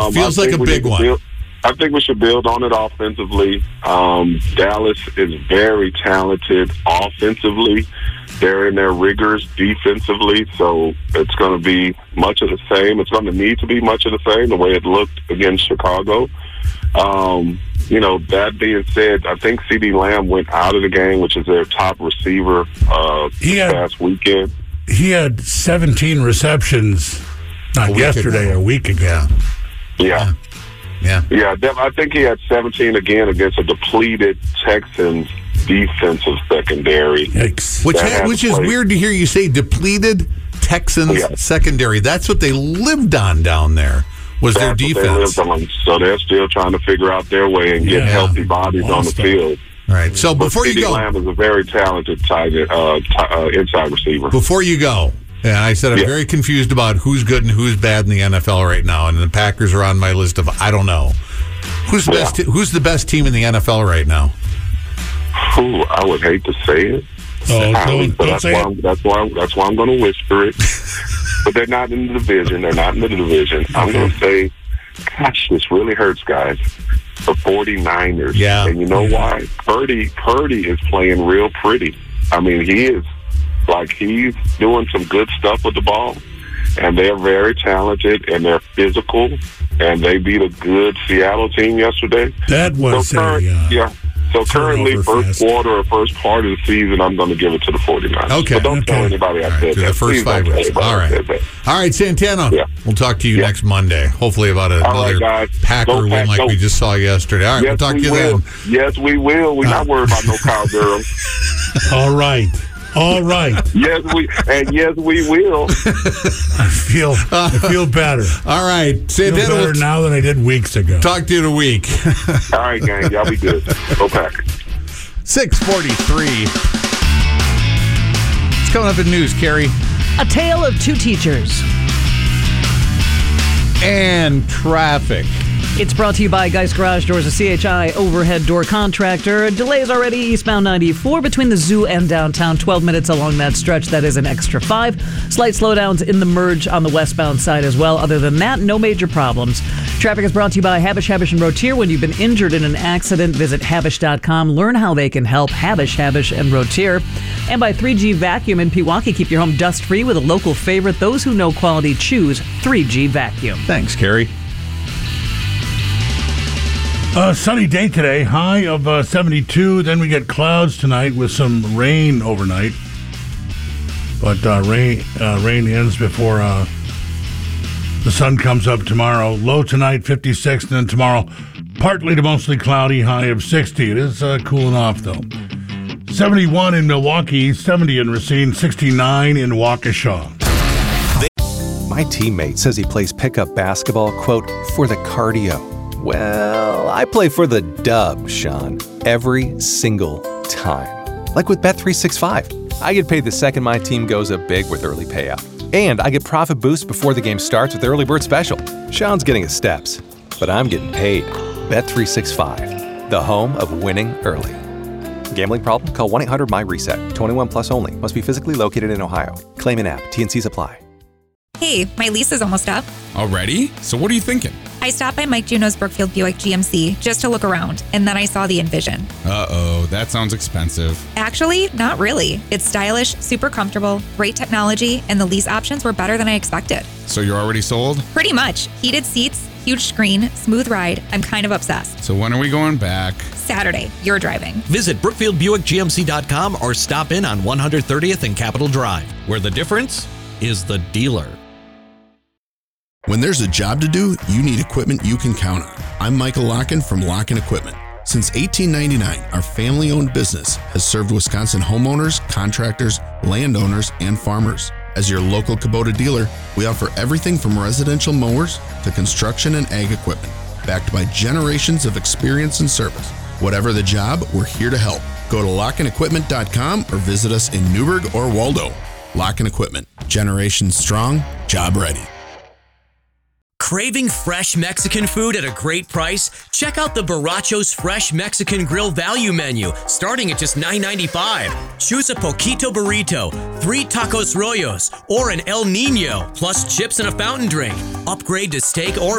Feels like a big one. I think we should build on it offensively. Dallas is very talented offensively. They're in their rigors defensively, so it's going to be much of the same. It's going to need to be much of the same, the way it looked against Chicago. That being said, I think CeeDee Lamb went out of the game, which is their top receiver past weekend. He had 17 receptions, not yesterday, a week ago. Yeah. Yeah. I think he had 17 again against a depleted Texans defensive secondary. Which is weird to hear you say depleted Texans secondary. That's what they lived on down there, was their defense. So they're still trying to figure out their way and get healthy bodies on the field. All right. So before you go, Lamb is a very talented inside receiver. Before you go, and I said I'm very confused about who's good and who's bad in the NFL right now, and the Packers are on my list of I don't know. Who's the best team in the NFL right now? I would hate to say it. That's why I'm going to whisper it. But they're not in the division. I'm going to say, gosh, this really hurts, guys. The 49ers. Yeah. And you know why? Purdy is playing real pretty. I mean, he's doing some good stuff with the ball. And they're very talented, and they're physical. And they beat a good Seattle team yesterday. That was So currently, first quarter or first part of the season, I'm going to give it to the 49ers. Okay. But don't tell anybody I said that. The first 5 weeks. All right, Santana. Yeah. We'll talk to you next Monday, hopefully about another Packer win like we just saw yesterday. All right, we'll talk to you then. Yes, we will. We're not worried about no cowgirls. All right. Yes, we will. I feel better. All right. Santana, better now than I did weeks ago. Talk to you in a week. All right, gang. Y'all be good. Go Packers. 6:43. What's coming up in news, Carrie? A tale of two teachers. And traffic. It's brought to you by Geist Garage Doors, a CHI overhead door contractor. Delays already eastbound 94 between the zoo and downtown. 12 minutes along that stretch. That is an extra 5. Slight slowdowns in the merge on the westbound side as well. Other than that, no major problems. Traffic is brought to you by Habish, and Rotier. When you've been injured in an accident, visit Habish.com. Learn how they can help. Habish, and Rotier. And by 3G Vacuum in Pewaukee. Keep your home dust-free with a local favorite. Those who know quality choose 3G Vacuum. Thanks, Carrie. Sunny day today, high of 72. Then we get clouds tonight with some rain overnight. But rain ends before the sun comes up tomorrow. Low tonight, 56, and then tomorrow, partly to mostly cloudy, high of 60. It is cooling off, though. 71 in Milwaukee, 70 in Racine, 69 in Waukesha. My teammate says he plays pickup basketball, quote, for the cardio. Well, I play for the dub, Sean, every single time. Like with Bet365. I get paid the second my team goes up big with early payout. And I get profit boost before the game starts with Early Bird Special. Sean's getting his steps, but I'm getting paid. Bet365, the home of winning early. Gambling problem? Call 1-800-MY-RESET. 21 plus only. Must be physically located in Ohio. Claim in app. T&Cs apply. Hey, my lease is almost up. Already? So what are you thinking? I stopped by Mike Juno's Brookfield Buick GMC just to look around, and then I saw the Envision. Uh-oh, that sounds expensive. Actually, not really. It's stylish, super comfortable, great technology, and the lease options were better than I expected. So you're already sold? Pretty much. Heated seats, huge screen, smooth ride. I'm kind of obsessed. So when are we going back? Saturday. You're driving. Visit BrookfieldBuickGMC.com or stop in on 130th and Capitol Drive, where the difference is the dealer. When there's a job to do, you need equipment you can count on. I'm Michael Locken from Locken Equipment. Since 1899, our family-owned business has served Wisconsin homeowners, contractors, landowners, and farmers. As your local Kubota dealer, we offer everything from residential mowers to construction and ag equipment, backed by generations of experience and service. Whatever the job, we're here to help. Go to LockenEquipment.com or visit us in Newburgh or Waldo. Locken Equipment. Generations strong, job ready. Craving fresh Mexican food at a great price? Check out the Barracho's Fresh Mexican Grill Value Menu, starting at just $9.95. Choose a Poquito Burrito, 3 Tacos Rollos, or an El Nino, plus chips and a fountain drink. Upgrade to steak or